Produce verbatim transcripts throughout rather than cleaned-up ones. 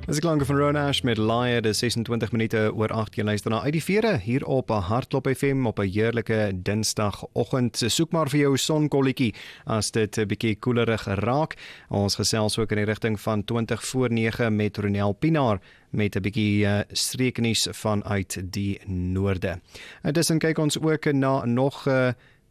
Dis die klanke van Ron Ash met Liar, dis sesentwintig minute oor agt, jy luister na uit die vere hier op Hartklop F M op 'n heerlike dinsdagoggend. Soek maar vir jou sonkolletjie as dit 'n bietjie koelerig raak. Ons gesels ook in die rigting van twintig voor nege met Ronel Pinaar met 'n bietjie uh, streeknuus vanuit die noorde. Intussen kyk ons ook na nog uh,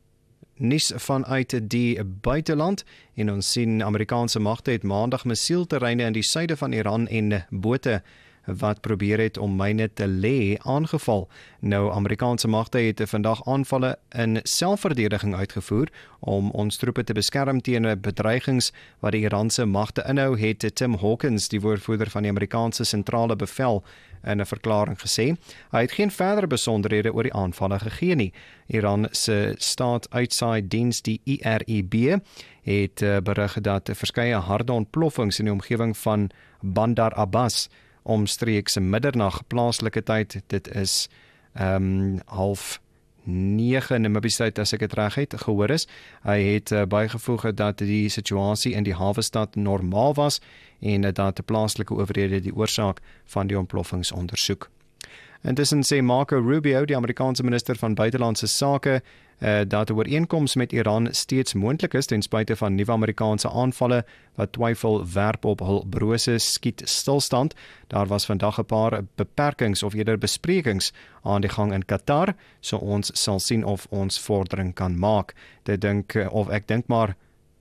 nuus vanuit die buiteland en ons sien Amerikaanse magte het maandag missielterreine in die suide van Iran en bote wat probeer het om myne te lê aangeval. Nou, Amerikaanse magte het vandag aanvalle in selfverdediging uitgevoer om ons troepe te beskerm teen bedreigings wat die Iranse magte inhou, het Tim Hawkins, die woordvoerder van die Amerikaanse sentrale bevel, in 'n verklaring gesê. Hy het geen verdere besonderhede oor die aanvalle gegee nie. Iran se staat-uitsaai-diens, die I R I B, het berig dat verskeie harde ontploffings in die omgewing van Bandar Abbas omstreeks middernag plaaslike tyd, dit is um, half nege Namibiese tyd as ek dit reg het, gehoor is. Hy het uh, bygevoeg dat die situasie in die hawestad normaal was en uh, dat die plaaslike owerhede die oorsaak van die ontploffings ondersoek. Intussen sê Marco Rubio, die Amerikaanse minister van buitelandse sake, uh, dat 'n ooreenkoms met Iran steeds moontlik is ten spyte van nuwe Amerikaanse aanvalle wat twyfel werp op hul brose skiet stilstand. Daar was vandag 'n paar beperkings of eerder besprekings aan die gang in Qatar, so ons sal sien of ons vordering kan maak. Dit dink of ek dink maar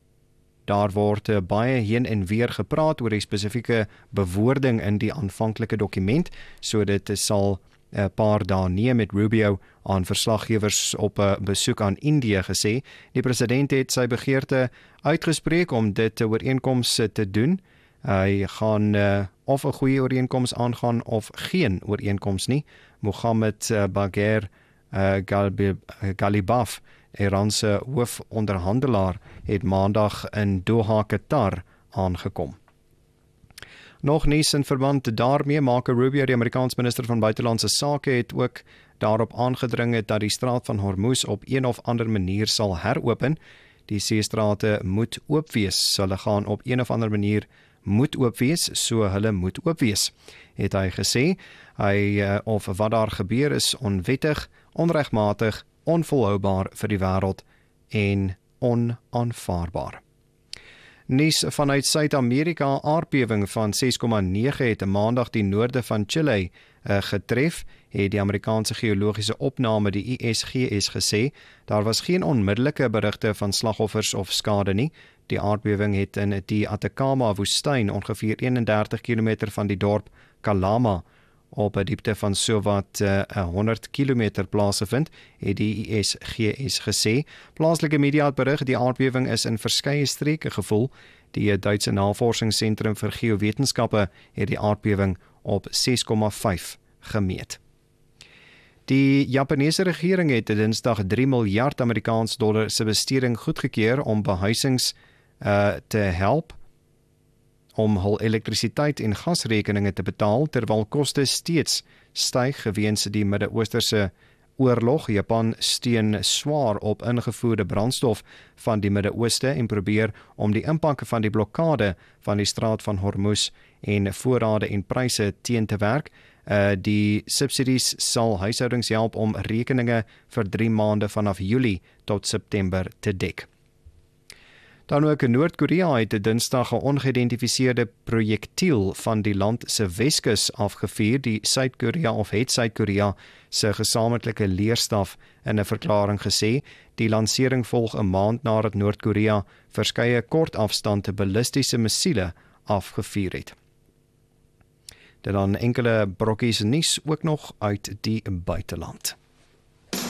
daar word baie heen en weer gepraat oor die spesifieke bewoording in die aanvanklike dokument, so dit sal 'n paar dae neem, met Rubio aan verslaggewers op 'n besoek aan Indië gesê. Die president het sy begeerte uitgespreek om dit te ooreenkoms te doen. Hy gaan uh, of 'n goeie ooreenkoms aangaan of geen ooreenkoms nie. Mohammed uh, Bagher uh, Ghalibaf, Iranse hoofonderhandelaar, het maandag in Doha, Qatar aangekom. Nog nuus in verband daarmee, Marco Rubio, die Amerikaanse minister van buitelandse sake, het ook daarop aangedring dat die straat van Hormuz op een of ander manier sal heropen. Die seestrate moet oop wees, hulle gaan op een of ander manier moet oop wees, so hulle moet oop wees, het hy gesê. Hy of wat daar gebeur is onwettig, onregmatig, onvolhoubaar vir die wêreld en onaanvaarbaar. Nuus vanuit Suid-Amerika, aardbewing van ses komma nege het 'n maandag die noorde van Chile uh, getref, het die Amerikaanse geologiese opname, die I S G S, gesê. Daar was geen onmiddellike berigte van slagoffers of skade nie. Die aardbewing het in die Atacama-woestyn ongeveer eenendertig kilometer van die dorp Calama op 'n diepte van sowat uh, honderd kilometer plaasgevind, het die I S G S gesê. Plaaslike media het berig die aardbewing is in verskeie streke gevoel. Die Duitse Navorsingsentrum vir Geowetenskappe het die aardbewing op ses komma vyf gemeet. Die Japaneese regering het Dinsdag drie miljard Amerikaans dollar se besteding goedgekeur om behuisings uh, te help om hul elektrisiteit en gasrekeninge te betaal, terwyl koste steeds styg weens die Midde-Oosterse oorlog. Japan steun swaar op ingevoerde brandstof van die Midde-Ooste en probeer om die impak van die blokkade van die straat van Hormuz en voorrade en pryse teen te werk. Uh, die subsidies sal huishoudings help om rekeninge vir drie maande vanaf Julie tot September te dek. Dan ook in Noord-Korea het Dinsdag 'n ongeïdentifiseerde projektiel van die land se Weskus afgevuur. Die Suid-Korea of het Suid-Korea se gesamentlike leerstaf in 'n verklaring gesê. Die lansering volg 'n maand nadat Noord-Korea verskeie kortafstand ballistiese missiele afgevuur het. Dit dan enkele brokkies nuus ook nog uit die buiteland.